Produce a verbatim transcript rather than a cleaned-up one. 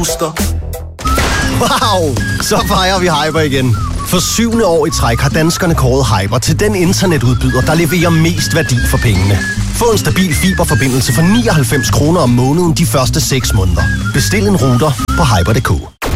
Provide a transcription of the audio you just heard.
booster. Wow! Så fejrer vi Hyper igen. For syvende år i træk har danskerne kåret Hyper til den internetudbyder, der leverer mest værdi for pengene. Få en stabil fiberforbindelse for nioghalvfems kroner om måneden de første seks måneder. Bestil en router på hyper punktum d k.